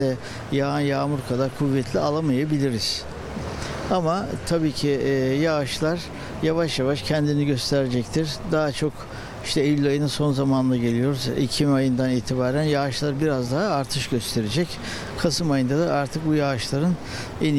yağan yağmur kadar kuvvetli alamayabiliriz. Ama tabii ki yağışlar yavaş yavaş kendini gösterecektir. Daha çok işte Eylül ayının son zamanına geliyoruz. Ekim ayından itibaren yağışlar biraz daha artış gösterecek. Kasım ayında da artık bu yağışların en